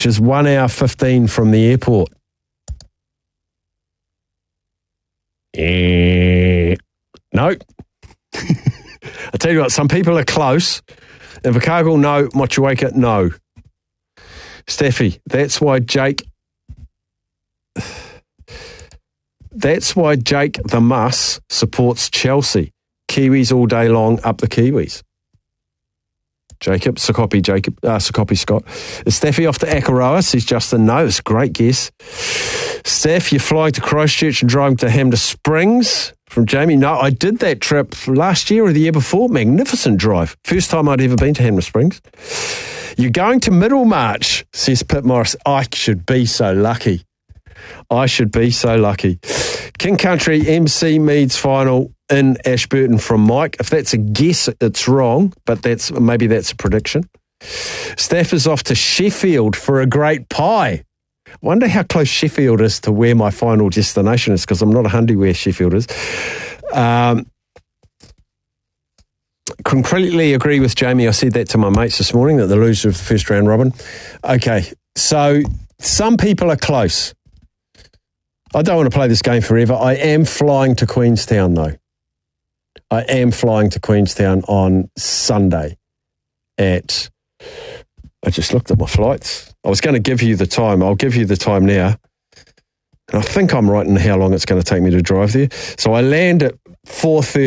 which is 1 hour 15 from the airport. No. I tell you what, some people are close. Invercargill, no. Motueka, no. Steffi, that's why Jake the Muss supports Chelsea. Kiwis all day long, up the Kiwis. Sakopi Scott. Is Steffi off to Akaroa? Says Justin. No, it's a great guess. Steph, you're flying to Christchurch and driving to Hamder Springs from Jamie. No, I did that trip last year or the year before. Magnificent drive. First time I'd ever been to Hamder Springs. You're going to Middlemarch, says Pip Morris. I should be so lucky. King Country MC Meads final in Ashburton from Mike. If that's a guess, it's wrong, but maybe that's a prediction. Staff is off to Sheffield for a great pie. Wonder how close Sheffield is to where my final destination is, because I'm not a hundy where Sheffield is. Completely agree with Jamie. I said that to my mates this morning, that the loser of the first round robin. Okay, so some people are close. I don't want to play this game forever. I am flying to Queenstown, though. I am flying to Queenstown on Sunday I just looked at my flights. I was going to give you the time. I'll give you the time now. And I think I'm right in how long it's going to take me to drive there. So I land at 4:30.